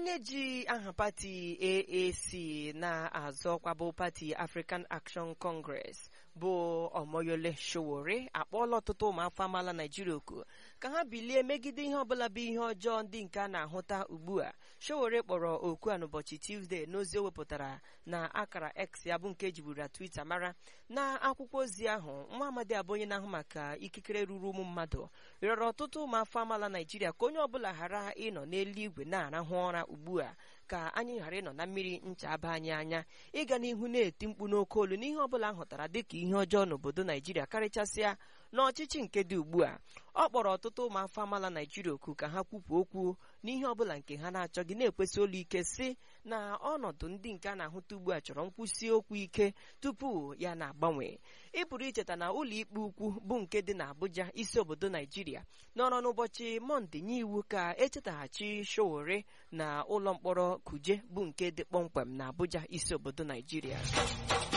onye ji aha pati AAC na-azọkwa bụ pati African Action Congress bụ Omoyole Sowore akpọọla ọtụtụ ụmụafọ amaala Naịjirịa oku ka ha bilie megide ihe ọbụla bụ ihe ọjọọ ndị nke a na-ahụta ugbu a. Sowore kpọrọ oku a n'ụbọchị Tuesday n'ozi o wepụtara na akara X ya bụ nke ejiburu Twitter mara. Na akwụkwọ ozi ahụ, nwa amadi abụ onye na-ahụ maka ikikere ruru ụmụ mmadụ rịọrọ ọtụtụ ụmụafọ amaala Naịjirịa ka onye ọbụla ghara ịnọ n'eluigwe na-arahụ ụra ugbu a, ka anyị ghara ịnọ na mmiri ncha aba anyị anya, ịga n'ihu na-eti mkpu n'oke olu n'ihe ọbụla hụtara dịka ihe ọjọọ n'obodo Naịjirịa, karịchasịa n'ọchịchị nke dị ugbu a. Ọ kpọrọ ọtụtụ ụmụafọ amaala Naịjirịa oku ka ha kwupụ okwu n'ihe ọbụla nke ha na-achọghị, na-ekwesị olu ike si na ọnọdụ ndị nke a na-ahụta ugbu a chọrọ nkwụsị okwu ike tupu ya na-agbanwe. Ị pụrụ icheta na ụlọ ikpe ukwu bụ nke dị n'Abuja, isi obodo Naịjirịa, nọrọ n'ụbọchị Mọnde nye iwu ka echetaghachi Sowore na ụlọ mkpọrọ Kuje bụ nke dị kpọmkwem n'Abuja, isi obodo Naịjirịa.